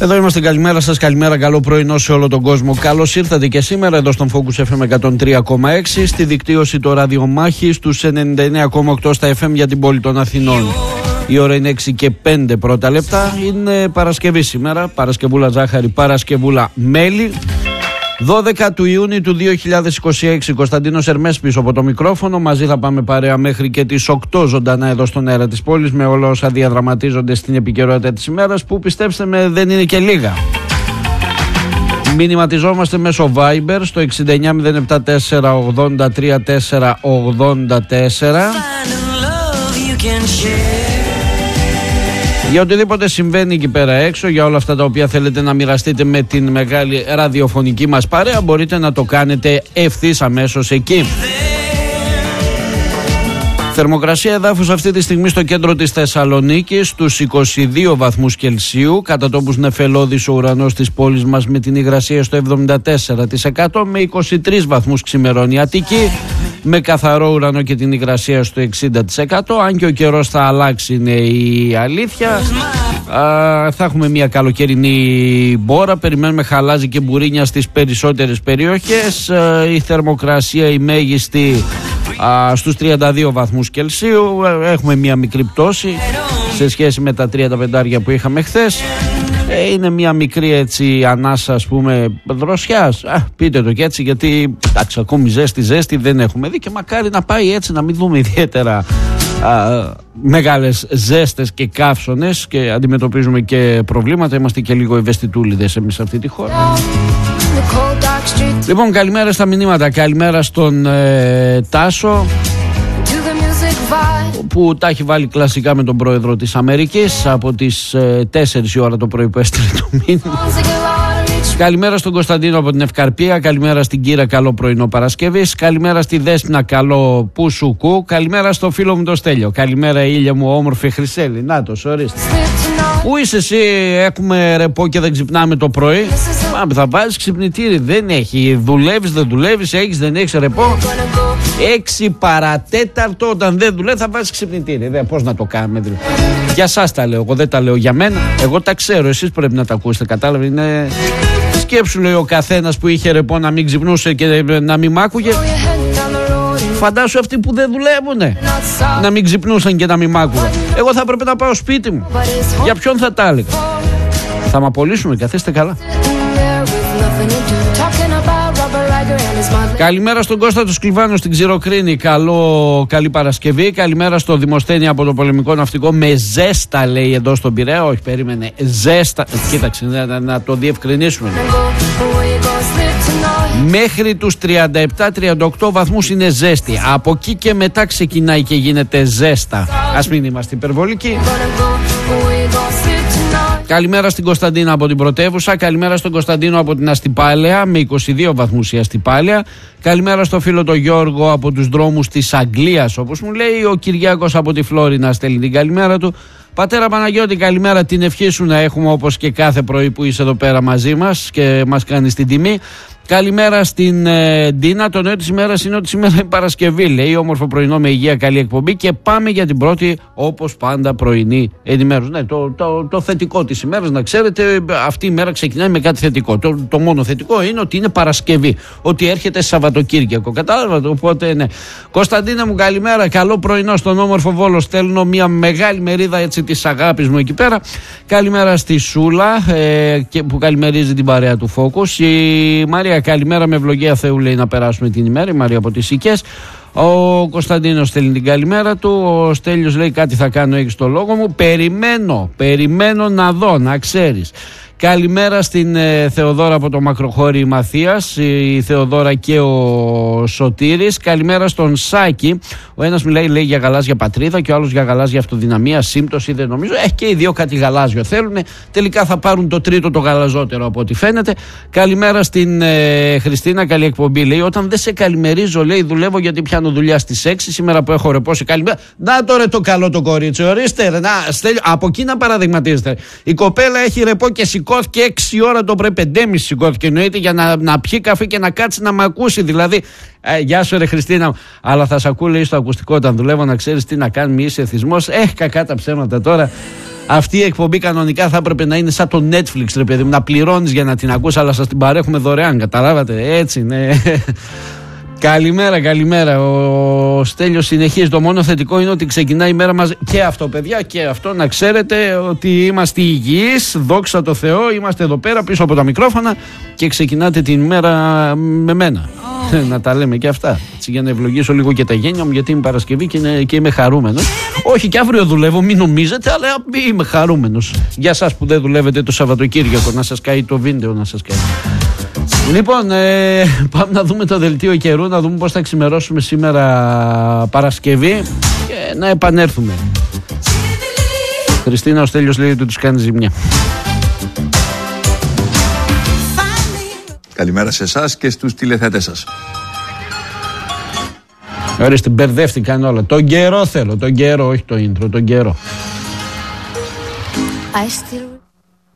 Εδώ είμαστε, καλημέρα σας, καλημέρα, καλό πρωινό σε όλο τον κόσμο. Καλώς ήρθατε και σήμερα εδώ στον Focus FM 103,6, στη δικτύωση το ραδιομάχη στους 99,8 στα FM για την πόλη των Αθηνών. Η ώρα είναι 6 και 5 πρώτα λεπτά. Είναι Παρασκευή σήμερα, Παρασκευούλα ζάχαρη, Παρασκευούλα μέλι. 12 του Ιούνιου του 2026, Κωνσταντίνος Ερμές πίσω από το μικρόφωνο. Μαζί θα πάμε παρέα μέχρι και τις 8 ζωντανά εδώ στον αέρα της πόλης, με όλα όσα διαδραματίζονται στην επικαιρότητα της ημέρας, που πιστέψτε με δεν είναι και λίγα. Μηνυματιζόμαστε μέσω Viber στο 6907483484. Για οτιδήποτε συμβαίνει εκεί πέρα έξω, για όλα αυτά τα οποία θέλετε να μοιραστείτε με την μεγάλη ραδιοφωνική μας παρέα, μπορείτε να το κάνετε ευθύς αμέσως εκεί. Θερμοκρασία εδάφους αυτή τη στιγμή στο κέντρο της Θεσσαλονίκης στους 22 βαθμούς Κελσίου, κατά τόπους νεφελώδης ο ουρανός της πόλης μας με την υγρασία στο 74%, με 23 βαθμούς ξημερώνει η Αττική, με καθαρό ουρανό και την υγρασία στο 60%. Αν και ο καιρός θα αλλάξει, είναι η αλήθεια. Θα έχουμε μια καλοκαιρινή μπόρα, περιμένουμε χαλάζι και μπουρίνια στις περισσότερες περιοχές. Η θερμοκρασία η μέγιστη στους 32 βαθμούς Κελσίου. Έχουμε μια μικρή πτώση σε σχέση με τα 35 που είχαμε χθες. Είναι μια μικρή έτσι ανάσα, ας πούμε, δροσιάς. Πείτε το και έτσι, γιατί εντάξει, ακόμη ζέστη δεν έχουμε δει και μακάρι να πάει έτσι, να μην δούμε ιδιαίτερα μεγάλες ζέστες και καύσονες και αντιμετωπίζουμε και προβλήματα. Είμαστε και λίγο ευαισθητούλιδες εμείς σε αυτή τη χώρα. Λοιπόν, καλημέρα στα μηνύματα. Καλημέρα στον Τάσο, που τα έχει βάλει κλασικά με τον πρόεδρο της Αμερικής από τις 4 η ώρα το πρωί που έστειλε το μήνυμα. Καλημέρα στον Κωνσταντίνο από την Ευκαρπία. Καλημέρα στην Κύρα, καλό πρωινό Παρασκευής. Καλημέρα στη Δέσποινα, καλό Πουσουκού. Καλημέρα στο φίλο μου το Στέλιο. Καλημέρα Ήλια μου, όμορφη Χρυσέλη. Νάτος, ορίστε. Πού είσαι εσύ, έχουμε ρεπό και δεν ξυπνάμε το πρωί? Θα βάζεις ξυπνητήρι, δεν έχει. Δουλεύεις, δεν δουλεύεις, έχεις, δεν έχεις ρεπό. 6 παρατέταρτο όταν δεν δουλεύει θα βάζεις ξυπνητήρι. Πώς να το κάνουμε δηλαδή? Για σας τα λέω, εγώ δεν τα λέω για μένα. Εγώ τα ξέρω, εσείς πρέπει να τα ακούσετε, κατάλαβε. Είναι... Σκέψου, λέει, ο καθένας που είχε ρεπό να μην ξυπνούσε και να μην μ' άκουγε. Φαντάσου αυτοί που δεν δουλεύουνε να μην ξυπνούσαν και να μην μ' άκουγαν. Εγώ θα έπρεπε να πάω σπίτι μου. Για ποιον θα τα έλεγα? Θα μ' απολύσουνε, καθίστε καλά. Καλημέρα στον Κώστα του Σκλιβάνου στην Ξηροκρίνη. Καλή Παρασκευή. Καλημέρα στο Δημοσθένη από το Πολεμικό Ναυτικό. Με ζέστα, λέει, εδώ στον Πειραιά. Όχι, περίμενε. Ζέστα. Κοίταξε, να το διευκρινίσουμε. Μέχρι τους 37-38 βαθμούς είναι ζέστη. Από εκεί και μετά ξεκινάει και γίνεται ζέστα. Ας μην είμαστε υπερβολικοί. Καλημέρα στην Κωνσταντίνα από την Πρωτεύουσα. Καλημέρα στον Κωνσταντίνο από την Αστυπάλαια με 22 βαθμούς η Αστυπάλαια. Καλημέρα στο φίλο τον Γιώργο από τους δρόμους της Αγγλίας, όπως μου λέει. Ο Κυριάκος από τη Φλόρινα στέλνει την καλημέρα του. Πατέρα Παναγιώτη, καλημέρα, την ευχή σου να έχουμε όπως και κάθε πρωί που είσαι εδώ πέρα μαζί μας και μας κάνεις την τιμή. Καλημέρα στην Ντίνα. Το νέο της ημέρας είναι ότι σήμερα είναι Παρασκευή, λέει. Όμορφο πρωινό με υγεία, καλή εκπομπή. Και πάμε για την πρώτη, όπως πάντα, πρωινή ενημέρωση. Ναι, το θετικό της ημέρας, να ξέρετε, αυτή η μέρα ξεκινάει με κάτι θετικό. Το μόνο θετικό είναι ότι είναι Παρασκευή. Ότι έρχεται Σαββατοκύριακο. Κατάλαβα, οπότε ναι. Κωνσταντίνα μου, καλημέρα. Καλό πρωινό στον όμορφο Βόλο. Στέλνω μια μεγάλη μερίδα έτσι της αγάπης μου εκεί πέρα. Καλημέρα στη Σούλα που καλημερίζει την παρέα του Focus. Η Μαρία, καλημέρα, με ευλογία Θεού, λέει, να περάσουμε την ημέρα. Η Μαρία από τις Σικές. Ο Κωνσταντίνος στέλνει την καλημέρα του. Ο Στέλιος λέει κάτι θα κάνω, έχεις το λόγο μου. Περιμένω να δω, να ξέρεις. Καλημέρα στην Θεοδόρα από το Μακροχώρι Μαθίας, η Θεοδόρα και ο Σωτήρης. Καλημέρα στον Σάκη. Ο ένας μιλάει, λέει, για γαλάζια πατρίδα και ο άλλος για γαλάζια αυτοδυναμία, σύμπτωση, δεν νομίζω. Και οι δύο κάτι γαλάζιο θέλουν. Τελικά θα πάρουν το τρίτο, το γαλαζότερο από ό,τι φαίνεται. Καλημέρα στην Χριστίνα, καλή εκπομπή, λέει. Όταν δεν σε καλημερίζω, λέει, δουλεύω γιατί πιάνω δουλειά στις 6. Σήμερα που έχω ρεπόσει, καλημέρα. Να τώρα το καλό το κορίτσι, ορίστε. Να, από εκεί να παραδειγματίζετε. Η κοπέλα έχει ρεπό και σηκώθηκε 6 ώρα το πρωί, 5:30 σηκώθηκε, εννοείται, για να πιει καφέ και να κάτσει να μ' ακούσει. Δηλαδή, γεια σου ρε Χριστίνα, αλλά θα σ' ακούω, λέει, στο ακουστικό όταν δουλεύω, να ξέρεις τι να κάνει, μη είσαι εθισμός. Κακά τα ψέματα τώρα. Αυτή η εκπομπή κανονικά θα έπρεπε να είναι σαν το Netflix, ρε παιδί μου, να πληρώνεις για να την ακούς, αλλά σας την παρέχουμε δωρεάν. Καταλάβατε, έτσι, ναι. Καλημέρα. Ο Στέλιος συνεχίζει. Το μόνο θετικό είναι ότι ξεκινάει η μέρα μας. Και αυτό, παιδιά, και αυτό να ξέρετε ότι είμαστε υγιείς. Δόξα τω Θεώ, είμαστε εδώ πέρα πίσω από τα μικρόφωνα και ξεκινάτε την ημέρα με μένα. Να τα λέμε και αυτά. Έτσι, για να ευλογήσω λίγο και τα γένια μου, γιατί είναι Παρασκευή και είμαι χαρούμενος. Όχι, και αύριο δουλεύω, μην νομίζετε, αλλά είμαι χαρούμενος. Για εσάς που δεν δουλεύετε το Σαββατοκύριακο, να σας καεί το βίντεο, να σας καεί. Λοιπόν, πάμε να δούμε το δελτίο καιρού, να δούμε πώς θα ξημερώσουμε σήμερα Παρασκευή και να επανέλθουμε. Χριστίνα, ο Στέλιος λέει ότι τους κάνει ζημιά. Καλημέρα σε εσάς και στους τηλεθεατές σας. Ορίστε, μπερδεύτηκαν όλα. Τον καιρό θέλω, τον καιρό, όχι το intro, τον καιρό.